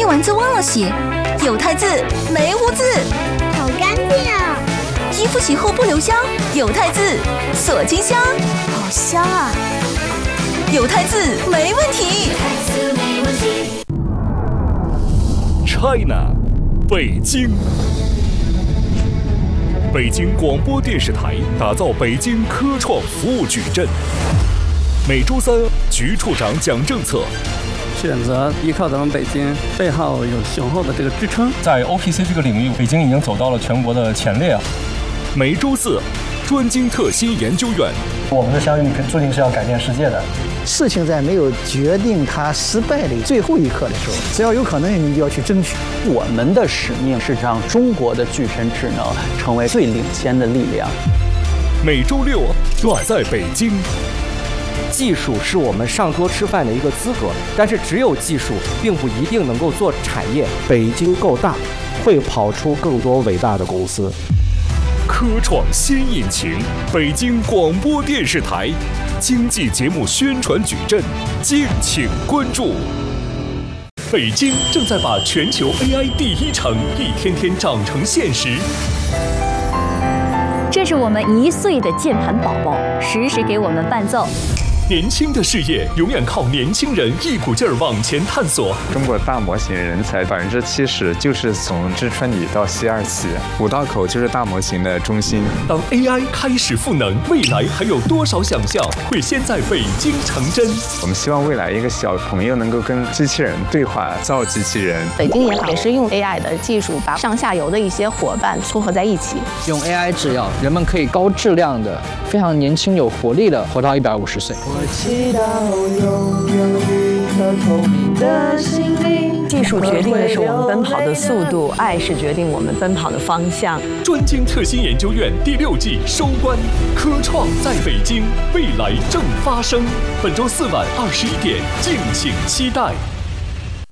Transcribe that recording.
捏完字忘了写，有汰字没污渍， 好干净啊！ 衣服洗后不留香，有汰字锁金香， 好香啊！ 有汰字没问题。 China， 北京。北京广播电视台打造北京科创服务矩阵。每周三，局处长讲政策。 选择依靠咱们北京背后有雄厚的这个支撑， 在 OPC 这个领域，北京已经走到了全国的前列。 每周四，专精特新研究院。 我们的相遇注定是要改变世界的。 事情在没有决定它失败的最后一刻的时候，只要有可能，你就要去争取。 我们的使命是让中国的具身智能成为最领先的力量。 每周六，我在北京。 技术是我们上桌吃饭的一个资格，但是只有技术并不一定能够做产业。 北京够大，会跑出更多伟大的公司。 科创新引擎，北京广播电视台经济节目宣传矩阵，敬请关注。北京正在把全球 AI 第一城一天天长成现实。 这是我们1岁的键盘宝宝，时时给我们伴奏。 年轻的事业永远靠年轻人一股劲儿往前探索。 中国大模型人才70%就是从知春里到西二旗，5道口就是大模型的中心。 当 AI 开始赋能，未来还有多少想象会先在北京成真？ 我们希望未来一个小朋友能够跟机器人对话，造机器人。 北京也好，也是用 AI 的技术把上下游的一些伙伴撮合在一起， 用 AI 制药，人们可以高质量的、非常年轻有活力的活到150岁。 我祈祷拥有一颗透明的心灵。 技术决定的是我们奔跑的速度，爱是决定我们奔跑的方向。 专精特新研究院第6季收官，科创在北京，未来正发生。本周4晚21点，敬请期待。